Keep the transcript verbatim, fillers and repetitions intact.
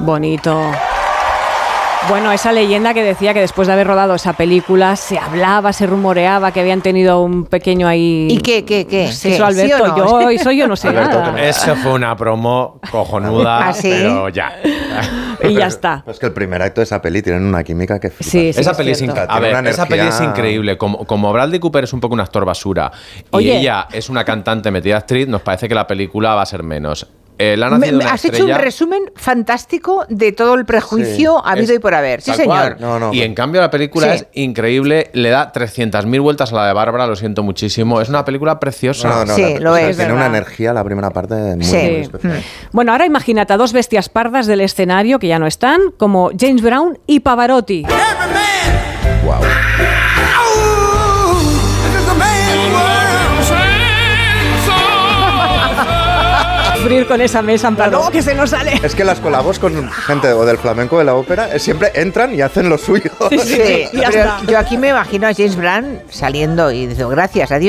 Bonito. Bueno, esa leyenda que decía que después de haber rodado esa película se hablaba, se rumoreaba que habían tenido un pequeño ahí... ¿Y qué, qué, qué? Pues eso, Alberto, ¿sí o no? yo y soy yo no sé Alberto, nada. Eso fue una promo cojonuda, ¿Ah, sí? pero ya. Y ya está. Pues que el primer acto de esa peli tienen una química que flipas. Sí, sí, esa es peli es cierto. inc- a Tiene ver, una esa peli es energía- increíble. Como, como Bradley Cooper es un poco un actor basura Oye. y ella es una cantante metida actriz, nos parece que la película va a ser menos. Eh, le han Me- nacido me- una has hecho estrella, un resumen fantástico de todo el prejuicio Sí. habido es y por haber. Sí, tal señor. cual. No, no, y pues- en cambio la película Sí. es increíble, le da trescientas mil vueltas a la de Bárbara, lo siento muchísimo. Es una película preciosa. No, no, Sí, la- lo o sea, es, Tiene ¿verdad? una energía la primera parte muy, Sí. muy Mm. especial. Bueno, ahora imagínate a dos bestias pardas del escenario, que ya no están, como James Brown y Pavarotti. Wow. Sufrir con esa mesa en plan, Claro. ¡oh, que se nos sale! Es que las colabos con gente o del flamenco o de la ópera eh, siempre entran y hacen lo suyo. Sí, sí, Sí, ya pero está. yo aquí me imagino a James Brown saliendo y diciendo gracias, adiós.